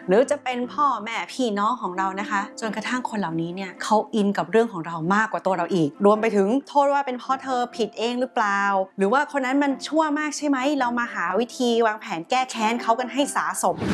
หรือจะเป็นพ่อแม่พี่น้องของเรานะคะจนกระทั่งคนเหล่านี้เนี่ยเขาอินกับเรื่องของเรามากกว่าตัวเราอีกรวมไปถึงโทษว่าเป็นเพราะเธอผิดเองหรือเปล่าหรือว่าคนนั้นมันชั่วมากใช่ไหมเรามาหาวิธีวางแผนแก้แค้นเขากันให้สาสม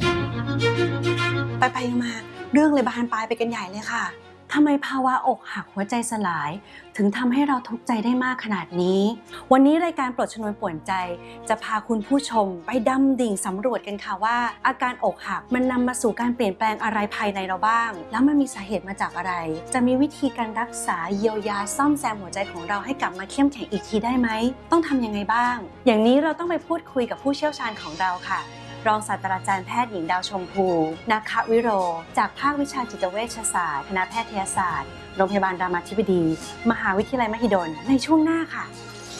ไปมาเรื่องเลยบานปลายไปกันใหญ่เลยค่ะทำไมภาวะอกหักหัวใจสลายถึงทำให้เราทุกข์ใจได้มากขนาดนี้วันนี้รายการปลดชนวนป่วนใจจะพาคุณผู้ชมไปดำดิ่งสำรวจกันค่ะว่าอาการอกหักมันนำมาสู่การเปลี่ยนแปลงอะไรภายในเราบ้างแล้วมันมีสาเหตุมาจากอะไรจะมีวิธีการรักษาเยียวยาซ่อมแซมหัวใจของเราให้กลับมาเข้มแข็งอีกทีได้ไหมต้องทำยังไงบ้างอย่างนี้เราต้องไปพูดคุยกับผู้เชี่ยวชาญของเราค่ะรองศาสตราจารย์แพทย์หญิงดาวชมพูนาควิโรจากภาควิชาจิตเวชศาสตร์คณะแพทยศาสตร์โรงพยาบาลรามาธิบดีมหาวิทยาลัยมหิดลในช่วงหน้าค่ะ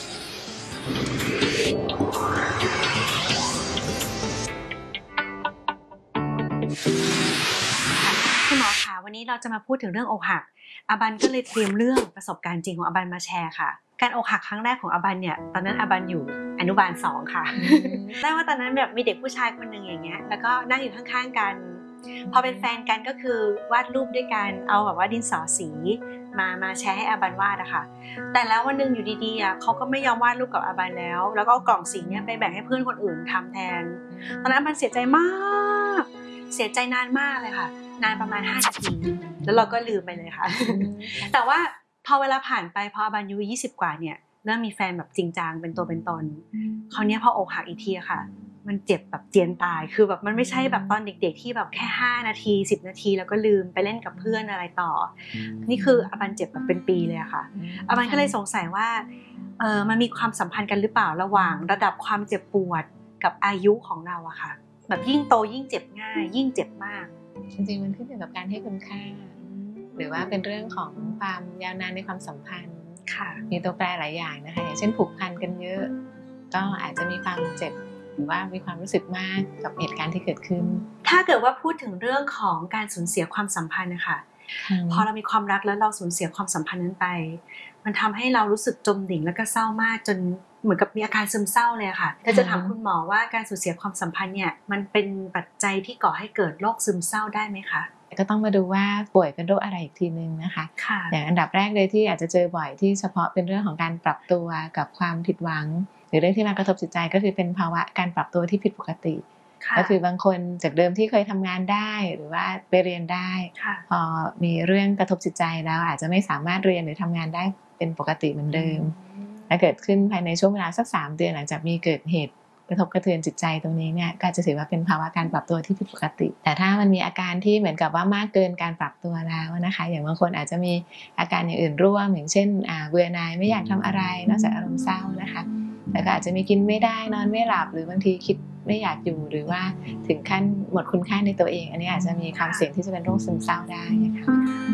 คุณหมอคะวันนี้เราจะมาพูดถึงเรื่องอกหักอาบันก็เลยเตรียมเรื่องประสบการณ์จริงของอาบันมาแชร์ค่ะการอกหักครั้งแรกของอาบันเนี่ยตอนนั้นอาบันอยู่อนุบาล2ค่ะได้ว่าตอนนั้นแบบมีเด็กผู้ชายคนหนึ่งอย่างเงี้ยแล้วก็นั่งอยู่ข้างๆกันพอเป็นแฟนกันก็คือวาดรูปด้วยกันเอาแบบว่าดินสอสีมาแชร์ให้อาบันวาดอะค่ะแต่แล้ววันนึงอยู่ดีๆเขาก็ไม่ยอมวาดรูปกับอาบันแล้วก็เอากล่องสีเนี่ยไปแบ่งให้เพื่อนคนอื่นทำแทนตอนนั้นอาบันเสียใจมากเสียใจนานมากเลยค่ะนานประมาณ5 นาทีแล้วเราก็ลืมไปเลยค่ะแต่ว่าพอเวลาผ่านไปพออาบันอายุ20 กว่าเนี่ยเริ่มมีแฟนแบบจริงจังเป็นตัวเป็นตนคราวนี้พออกหักอีกทีค่ะมันเจ็บแบบเจียนตายคือแบบมันไม่ใช่แบบตอนเด็กๆที่แบบแค่5 นาที10 นาทีแล้วก็ลืมไปเล่นกับเพื่อนอะไรต่อนี่คืออาบันเจ็บแบบเป็นปีเลยค่ะอาบันก็เลยสงสัยว่ามันมีความสัมพันธ์กันหรือเปล่าระหว่างระดับความเจ็บปวดกับอายุของเราอะค่ะแบบยิ่งโตยิ่งเจ็บง่ายยิ่งเจ็บมากจริงๆมันขึ้นอยู่กับการให้คุณค่าหรือว่าเป็นเรื่องของความยาวนานในความสัมพันธ์มีตัวแปรหลายอย่างนะคะอย่างเช่นผูกพันกันเยอะก็อาจจะมีความเจ็บหรือว่ามีความรู้สึกมากกับเหตุการณ์ที่เกิดขึ้นถ้าเกิดว่าพูดถึงเรื่องของการสูญเสียความสัมพันธ์นะคะพอเรามีความรักแล้วเราสูญเสียความสัมพันธ์นั้นไปมันทำให้เรารู้สึกจมดิ่งแล้วก็เศร้ามากจนเหมือนกับมีอาการซึมเศร้าเลยค่ะแต่จะถามคุณหมอว่าการสูญเสียความสัมพันธ์เนี่ยมันเป็นปัจจัยที่ก่อให้เกิดโรคซึมเศร้าได้ไหมคะก็ต้องมาดูว่าป่วยเป็นโรคอะไรอีกทีนึงนะคะอย่างอันดับแรกเลยที่อาจจะเจอบ่อยที่เฉพาะเป็นเรื่องของการปรับตัวกับความผิดหวังหรือเรื่องที่มากระทบจิตใจก็คือเป็นภาวะการปรับตัวที่ผิดปกติก็คือบางคนจากเดิมที่เคยทำงานได้หรือว่าไปเรียนได้พอมีเรื่องกระทบจิตใจแล้วอาจจะไม่สามารถเรียนหรือทำงานได้เป็นปกติเหมือนเดิมและเกิดขึ้นภายในช่วงเวลาสัก3 เดือนหลังจากมีเกิดเหตุกระทบกระเทือนจิตใจตรงนี้เนี่ยก็จะถือว่าเป็นภาวะการปรับตัวที่ผิดปกติแต่ถ้ามันมีอาการที่เหมือนกับว่ามากเกินการปรับตัวแล้วนะคะอย่างบางคนอาจจะมีอาการอย่างอื่นร่วมอย่างเช่นเบื่อหน่ายไม่อยากทำอะไรนอกจากอารมณ์เศร้านะคะแล้วก็อาจจะมีกินไม่ได้นอนไม่หลับหรือบางทีคิดไม่อยากอยู่หรือว่าถึงขั้นหมดคุณค่าในตัวเองอันนี้อาจจะมีความเสี่ยงที่จะเป็นโรคซึมเศร้าได้นะคะ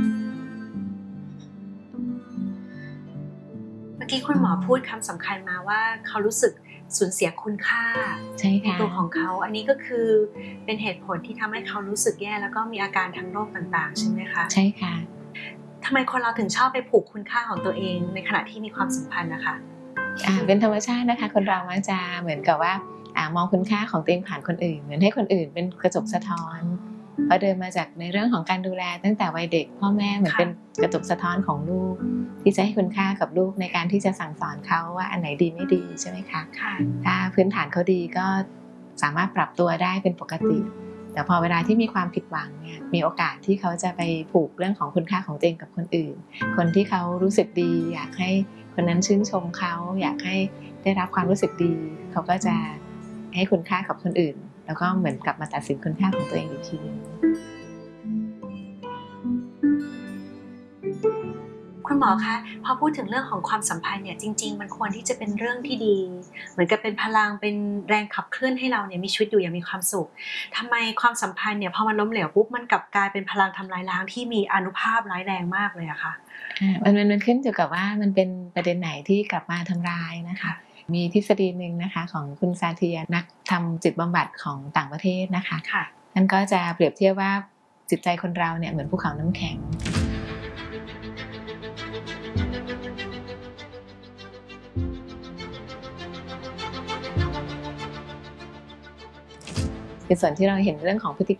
เมื่อกี้คุณหมอพูดคำสำคัญมาว่าเขารู้สึกสูญเสียคุณค่าในตัวของเขาอันนี้ก็คือเป็นเหตุผลที่ทำให้เขารู้สึกแย่แล้วก็มีอาการทางโรคต่างๆใช่ไหมคะใช่ค่ะทำไมคนเราถึงชอบไปผูกคุณค่าของตัวเองในขณะที่มีความสัมพันธ์นะคะเป็นธรรมชาตินะคะคนเรามักจะเหมือนกับว่ามองคุณค่าของตัวเองผ่านคนอื่นเหมือนให้คนอื่นเป็นกระจกสะท้อนเพราะเดินมาจากในเรื่องของการดูแลตั้งแต่วัยเด็กพ่อแม่เหมือนเป็นกระจกสะท้อนของลูกที่จะให้คุณค่ากับลูกในการที่จะสั่งสอนเขาว่าอันไหนดีไม่ดีใช่ไหมคะถ้าพื้นฐานเขาดีก็สามารถปรับตัวได้เป็นปกติแต่พอเวลาที่มีความผิดหวังเนี่ยมีโอกาสที่เขาจะไปผูกเรื่องของคุณค่าของตัวเองกับคนอื่นคนที่เขารู้สึกดีอยากให้คนนั้นชื่นชมเขาอยากให้ได้รับความรู้สึกดีเขาก็จะให้คุณค่ากับคนอื่นแล้วก็เหมือนกลับมาตัดสินคุณค่าของตัวเองอีกทีนึงคุณหมอคะพอพูดถึงเรื่องของความสัมพันธ์เนี่ยจริงๆมันควรที่จะเป็นเรื่องที่ดีเหมือนกับเป็นพลังเป็นแรงขับเคลื่อนให้เราเนี่ยมีชีวิตอยู่อย่างมีความสุขทำไมความสัมพันธ์เนี่ยพอมันล้มเหลวปุ๊บมันกลับกลายเป็นพลังทำลายล้างที่มีอานุภาพร้ายแรงมากเลยอะค่ะมันขึ้นอยู่กับว่ามันเป็นประเด็นไหนที่กลับมาทำร้ายนะคะมีทฤษฎีหนึ่งนะคะของคุณซาเทียนักทำจิตบำบัดของต่างประเทศนะคะท่านก็จะเปรียบเทียบว่าจิตใจคนเราเนี่ยเหมือนภูเขาน้ำแข็งคือส่วนที่เราเห็นเรื่องของพฤติ